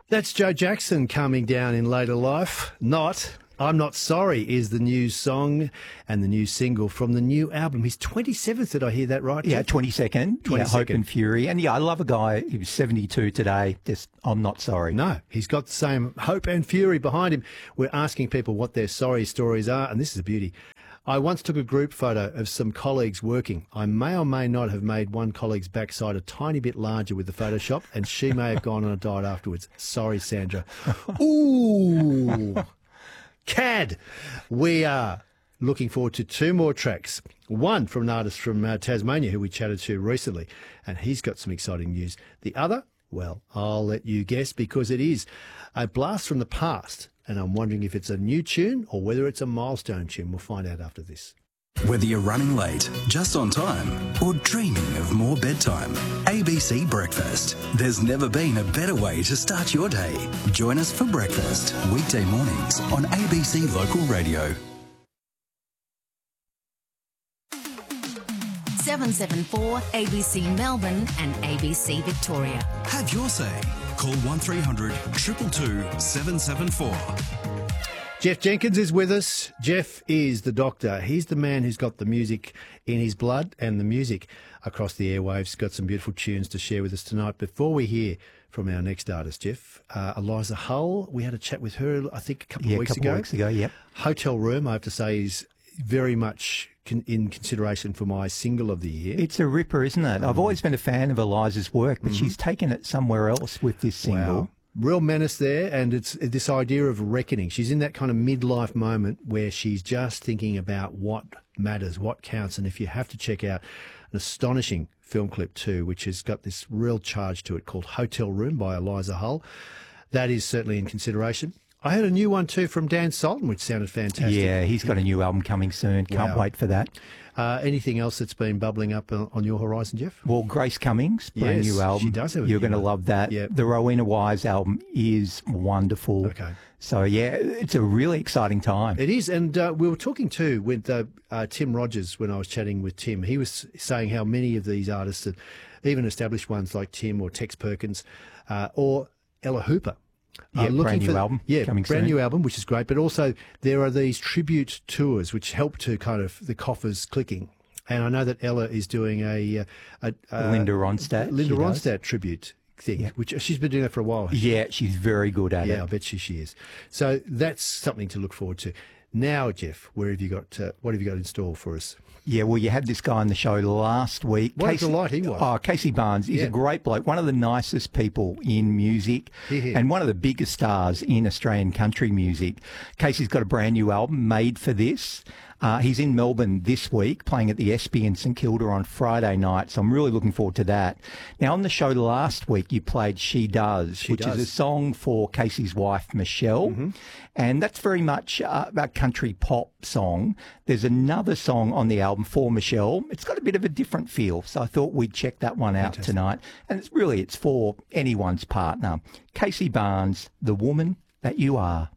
That's Joe Jackson coming down in later life. Not I'm Not Sorry is the new song and the new single from the new album. His 27th, did I hear that right? Yeah, 22nd. Yeah, Hope and Fury. And yeah, I love a guy who's 72 today. Just, I'm not sorry. No, he's got the same hope and fury behind him. We're asking people what their sorry stories are, and this is a beauty. I once took a group photo of some colleagues working. I may or may not have made one colleague's backside a tiny bit larger with the Photoshop, and she may have gone on a diet afterwards. Sorry, Sandra. Ooh. CAD. We are looking forward to two more tracks. One from an artist from Tasmania who we chatted to recently, and he's got some exciting news. The other, well, I'll let you guess because it is a blast from the past. And I'm wondering if it's a new tune or whether it's a milestone tune. We'll find out after this. Whether you're running late, just on time, or dreaming of more bedtime, ABC Breakfast. There's never been a better way to start your day. Join us for breakfast, weekday mornings on ABC Local Radio. 774 ABC Melbourne and ABC Victoria. Have your say. Call 1300 222 774. Jeff Jenkins is with us. Jeff is the doctor. He's the man who's got the music in his blood and the music across the airwaves. Got some beautiful tunes to share with us tonight. Before we hear from our next artist, Jeff, Eliza Hull, we had a chat with her, I think, a couple of weeks ago. Yep. Hotel Room, I have to say, is very much in consideration for my single of the year. It's a ripper, isn't it? I've always been a fan of Eliza's work, but she's taken it somewhere else with this single. Wow. Real menace there, and it's this idea of reckoning. She's in that kind of midlife moment where she's just thinking about what matters, what counts, and if you have to check out an astonishing film clip too, which has got this real charge to it called Hotel Room by Eliza Hull, that is certainly in consideration. I heard a new one too from Dan Sultan, which sounded fantastic. Yeah, he's got a new album coming soon. Can't wait for that. Anything else that's been bubbling up on your horizon, Jeff? Well, Grace Cummings, brand new album. She does have a You're going to love that. Yep. The Rowena Wise album is wonderful. Okay. So, yeah, it's a really exciting time. It is, and we were talking too with Tim Rogers when I was chatting with Tim. He was saying how many of these artists, even established ones like Tim or Tex Perkins or Ella Hooper, Yeah, brand new album. Coming brand soon. new album, which is great. But also there are these tribute tours which help to kind of the coffers clicking. And I know that Ella is doing a Linda Ronstadt tribute thing, which she's been doing that for a while. Yeah, she's very good at it. Yeah, I bet she is. So that's something to look forward to. Now, Jeff, what have you got in store for us? Yeah, well, you had this guy on the show last week. What a delight he was. Oh, Casey Barnes. He's a great bloke, one of the nicest people in music and one of the biggest stars in Australian country music. Casey's got a brand new album made for this. He's in Melbourne this week, playing at the Espy in St Kilda on Friday night, so I'm really looking forward to that. Now, on the show last week, you played She Does, which is a song for Casey's wife, Michelle, and that's very much a country pop song. There's another song on the album for Michelle. It's got a bit of a different feel, so I thought we'd check that one out tonight. And it's for anyone's partner. Casey Barnes, The Woman That You Are.